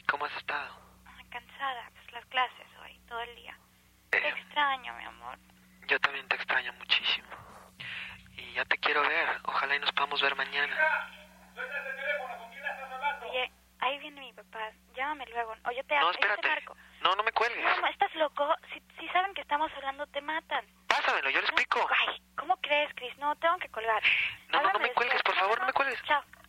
¿Y cómo has estado? Cansada, pues las clases hoy, todo el día. Te extraño, mi amor. Yo también te extraño muchísimo. Y ya te quiero ver. Ojalá y nos podamos ver mañana. Oye, ahí viene mi papá. Llámame luego. O yo te hablo. No, espérate. No me cuelgues. No, ¿estás loco? Si saben que estamos hablando, te matan. Pásamelo, yo le explico. Ay, ¿cómo crees, Chris? No, tengo que colgar. No me cuelgues, por favor, no me cuelgues. Chao.